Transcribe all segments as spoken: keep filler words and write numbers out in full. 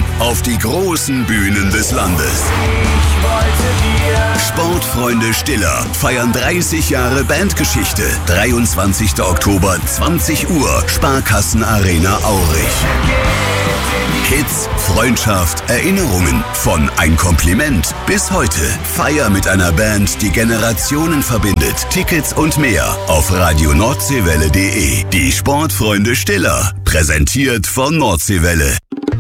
auf die großen Bühnen des Landes. Sportfreunde Stiller feiern dreißig Jahre Bandgeschichte. dreiundzwanzigster Oktober, zwanzig Uhr, Sparkassen-Arena Aurich. Hits, Freundschaft, Erinnerungen, von Ein Kompliment bis heute. Feier mit einer Band, die Generationen verbindet. Tickets und mehr auf radio nordseewelle punkt de. Die Sportfreunde Stiller, präsentiert von Nordseewelle.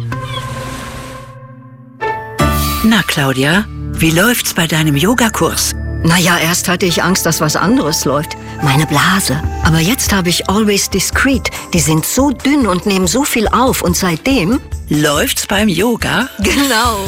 Na, Claudia, wie läuft's bei deinem Yogakurs? Naja, erst hatte ich Angst, dass was anderes läuft. Meine Blase. Aber jetzt habe ich Always Discreet. Die sind so dünn und nehmen so viel auf. Und seitdem... Läuft's beim Yoga? Genau.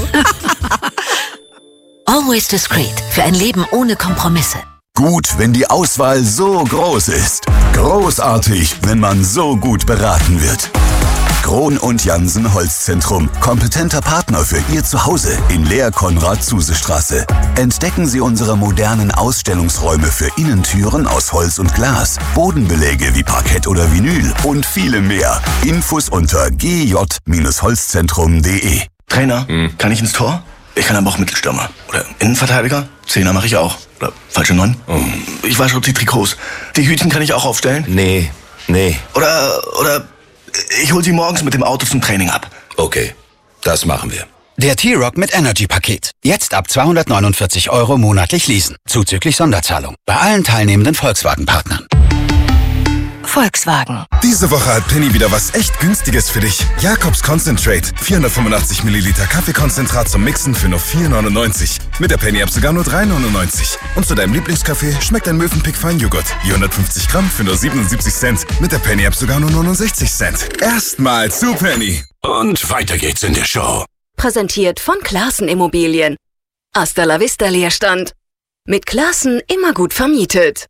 Always Discreet. Für ein Leben ohne Kompromisse. Gut, wenn die Auswahl so groß ist. Großartig, wenn man so gut beraten wird. Krohn und Jansen Holzzentrum. Kompetenter Partner für Ihr Zuhause in Lehr-Konrad-Zuse-Straße. Entdecken Sie unsere modernen Ausstellungsräume für Innentüren aus Holz und Glas, Bodenbeläge wie Parkett oder Vinyl und viele mehr. Infos unter g j holzzentrum punkt de. Trainer, hm. kann ich ins Tor? Ich kann aber auch Mittelstürmer. Oder Innenverteidiger? Zehner mache ich auch. Oder falsche Neun? Oh. Ich wasche auch die Trikots. Die Hütchen kann ich auch aufstellen? Nee, nee. Oder, oder... Ich hol sie morgens mit dem Auto zum Training ab. Okay, das machen wir. Der T-Rock mit Energy-Paket. Jetzt ab zweihundertneunundvierzig Euro monatlich leasen. Zuzüglich Sonderzahlung. Bei allen teilnehmenden Volkswagen-Partnern. Volkswagen. Diese Woche hat Penny wieder was echt Günstiges für dich. Jakobs Concentrate. vierhundertfünfundachtzig Milliliter Kaffeekonzentrat zum Mixen für nur vier neunundneunzig. Mit der Penny-App sogar nur drei neunundneunzig. Und zu deinem Lieblingskaffee schmeckt ein Mövenpick Feinjoghurt. Je hundertfünfzig Gramm für nur siebenundsiebzig Cent. Mit der Penny-App sogar nur neunundsechzig Cent. Erstmal zu Penny. Und weiter geht's in der Show. Präsentiert von Classen Immobilien. Hasta la vista Leerstand. Mit Classen immer gut vermietet.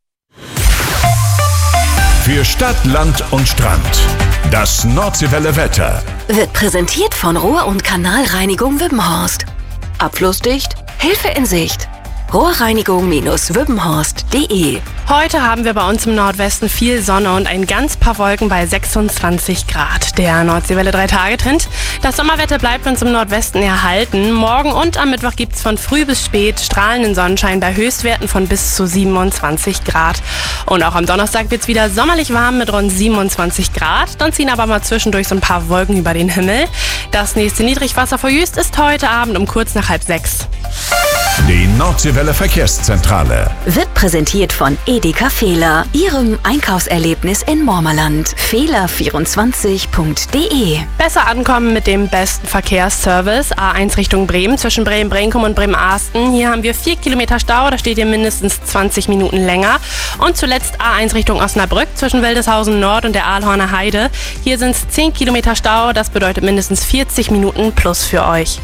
Für Stadt, Land und Strand. Das Nordseewelle Wetter. Wird präsentiert von Rohr- und Kanalreinigung Wippenhorst. Abflussdicht, Hilfe in Sicht. Rohrreinigung Wippenhorst punkt de. Heute haben wir bei uns im Nordwesten viel Sonne und ein ganz paar Wolken bei sechsundzwanzig Grad. Der Nordseewelle drei Tage Trend. Das Sommerwetter bleibt uns im Nordwesten erhalten. Morgen und am Mittwoch gibt es von früh bis spät strahlenden Sonnenschein bei Höchstwerten von bis zu siebenundzwanzig Grad. Und auch am Donnerstag wird es wieder sommerlich warm mit rund siebenundzwanzig Grad. Dann ziehen aber mal zwischendurch so ein paar Wolken über den Himmel. Das nächste Niedrigwasser vor Jüst ist heute Abend um kurz nach halb sechs. Die Nordseewelle Verkehrszentrale Wird präsentiert von Edeka Fehler, Ihrem Einkaufserlebnis in Mormerland. Fehler vierundzwanzig punkt de. Besser ankommen mit dem besten Verkehrsservice. A eins Richtung Bremen zwischen Bremen-Brenkum und Bremen-Arsten. Hier haben wir vier Kilometer Stau, da steht ihr mindestens zwanzig Minuten länger. Und zuletzt A eins Richtung Osnabrück zwischen Wildeshausen Nord und der Aalhorner Heide. Hier sind es zehn Kilometer Stau, das bedeutet mindestens vierzig Minuten plus für euch.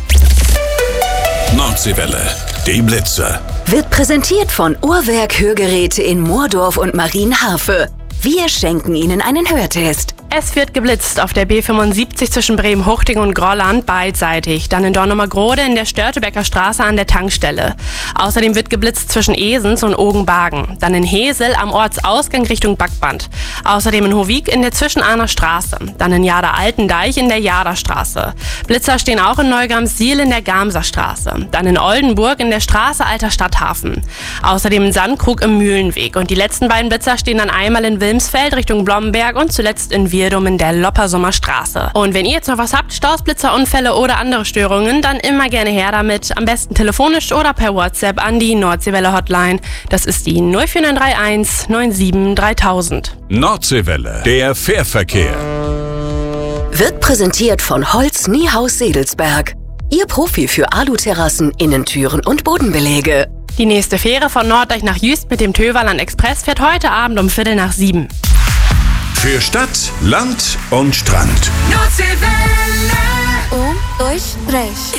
Nordseewelle, die Blitze. Wird präsentiert von Uhrwerk Hörgeräte in Moordorf und Marienharfe. Wir schenken Ihnen einen Hörtest. Es wird geblitzt auf der B fünfundsiebzig zwischen Bremen-Huchting und Grolland beidseitig. Dann in Dornumergrode in der Störtebecker Straße an der Tankstelle. Außerdem wird geblitzt zwischen Esens und Ogenbagen. Dann in Hesel am Ortsausgang Richtung Backband. Außerdem in Hovik in der Zwischenahner Straße. Dann in Jader-Altendeich in der Jaderstraße. Blitzer stehen auch in Neugrams-Siel in der Gamser Straße. Dann in Oldenburg in der Straße Alter Stadthafen. Außerdem in Sandkrug im Mühlenweg. Und die letzten beiden Blitzer stehen dann einmal in Wilmsfeld Richtung Blomberg und zuletzt in Virdum in der Loppersummer Straße. Und wenn ihr jetzt noch was habt, Staus, Blitzer, Unfälle oder andere Störungen, dann immer gerne her damit. Am besten telefonisch oder per WhatsApp an die Nordseewelle Hotline. Das ist die null vier neun drei eins neun sieben dreitausend. Nordseewelle, der Fährverkehr. Wird präsentiert von Holz Niehaus Sedelsberg. Ihr Profi für Aluterrassen, Innentüren und Bodenbeläge. Die nächste Fähre von Norddeich nach Jüst mit dem Töverland Express fährt heute Abend um Viertel nach sieben. Für Stadt, Land und Strand. Nordseewelle. Um, dois, três.